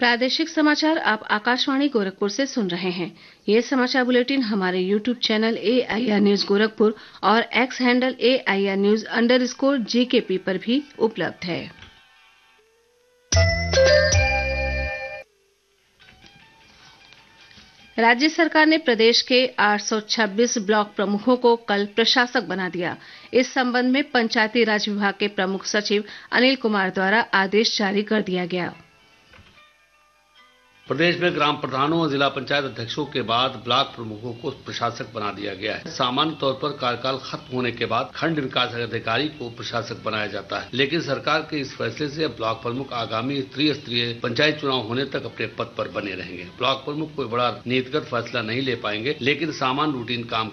प्रादेशिक समाचार आप आकाशवाणी गोरखपुर से सुन रहे हैं। ये समाचार बुलेटिन हमारे YouTube channel AIR news Gorakhpur और एक्स हैंडल AIR न्यूज_GKP पर भी उपलब्ध है। राज्य सरकार ने प्रदेश के 826 ब्लॉक प्रमुखों को कल प्रशासक बना दिया। इस संबंध में पंचायती राज विभाग के प्रमुख सचिव अनिल कुमार द्वारा आदेश जारी कर दिया गया। प्रदेश में ग्राम प्रधानों और जिला पंचायत अध्यक्षों के बाद ब्लॉक प्रमुखों को प्रशासक बना दिया गया है। सामान्य तौर पर कार्यकाल खत्म होने के बाद खंड विकास अधिकारी को प्रशासक बनाया जाता है, लेकिन सरकार के इस फैसले से ब्लॉक प्रमुख आगामी त्रिस्तरीय पंचायत चुनाव होने तक अपने पद पर बने रहेंगे। ब्लॉक प्रमुख कोई बड़ा नीतिगत फैसला नहीं ले पाएंगे, लेकिन सामान्य रूटीन काम